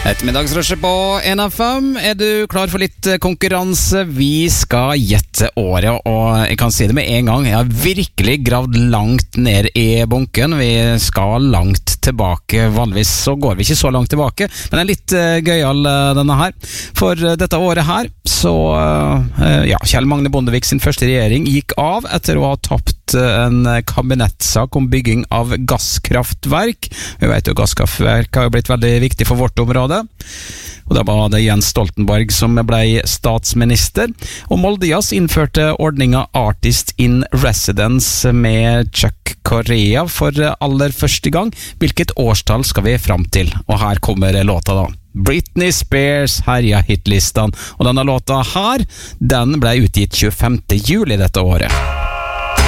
Ettermiddagsrushet på NFM. Du klar for litt konkurranse? Vi skal gjette året, og jeg kan si det med en gang. Jeg har virkelig gravd langt ned i bunken. Vi skal langt tilbake. Vanligvis så går vi ikke så langt tilbake, men det er litt gøyal denne her. For dette året her, så Kjell Magne Bondevik sin første regjering gikk av etter å ha tapt en kabinettsak om bygging av gasskraftverk. Vi vet jo gasskraftverk har jo blitt veldig viktig for vårt område. Og da var det Jens Stoltenberg som ble statsminister. Og Moldias innførte ordninga Artist in Residence med Chuck Correa for aller første gang. Hvilket årstall skal vi fram til? Og her kommer låta da. Britney Spears herja hitlistan. Og denne låta her, den ble utgitt 25. juli dette året.